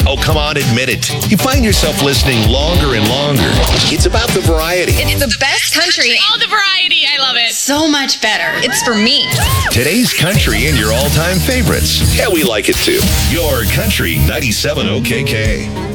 Oh, come on, admit it. You find yourself listening longer and longer. It's about the variety. It's the best country. All the variety. I love it. So much better. It's for me. Today's country and your all-time favorites. Yeah, we like it too. Your Country 97 OKK.